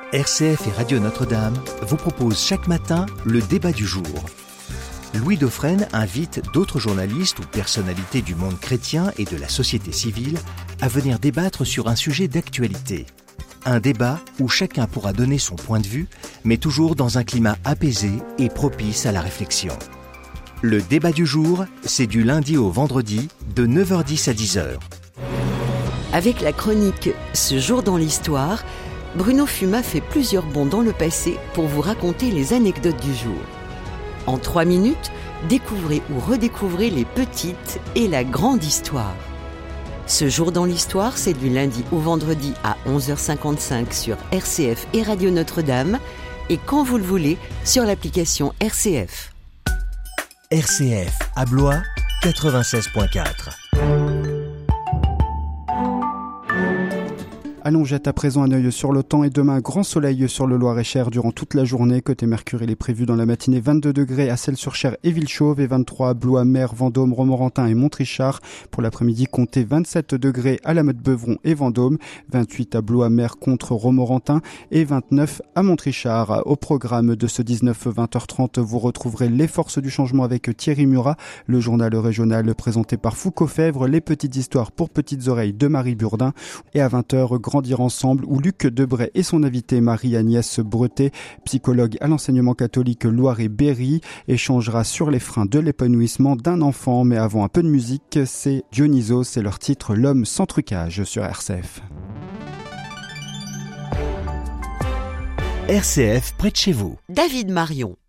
RCF et Radio Notre-Dame vous proposent chaque matin le débat du jour. Louis Dauphren invite d'autres journalistes ou personnalités du monde chrétien et de la société civile à venir débattre sur un sujet d'actualité. Un débat où chacun pourra donner son point de vue, mais toujours dans un climat apaisé et propice à la réflexion. Le débat du jour, c'est du lundi au vendredi, de 9h10 à 10h. Avec la chronique « Ce jour dans l'histoire », Bruno Fumat fait plusieurs bonds dans le passé pour vous raconter les anecdotes du jour. En 3 minutes, découvrez ou redécouvrez les petites et la grande histoire. Ce jour dans l'histoire, c'est du lundi au vendredi à 11h55 sur RCF et Radio Notre-Dame et quand vous le voulez sur l'application RCF. RCF à Blois, 96.4. Allons, jette à présent un œil sur le temps et demain, grand soleil sur le Loir-et-Cher durant toute la journée. Côté Mercure, il est prévu dans la matinée 22 degrés à Celles-sur-Cher et Villechauve et 23 à Blois, Mer, Vendôme, Romorantin et Montrichard. Pour l'après-midi, comptez 27 degrés à la Motte-Beuvron et Vendôme, 28 à Blois, Mer contre Romorantin et 29 à Montrichard. Au programme de ce 19-20h30, vous retrouverez les forces du changement avec Thierry Murat, le journal régional présenté par Foucault Fèvre, les petites histoires pour petites oreilles de Marie Burdin et à 20h, Grandir ensemble, où Luc Debray et son invité Marie-Agnès Bretet, psychologue à l'enseignement catholique Loire-et-Berry, échangera sur les freins de l'épanouissement d'un enfant. Mais avant un peu de musique, c'est Dionysos, c'est leur titre L'homme sans trucage sur RCF. RCF près de chez vous. David Marion.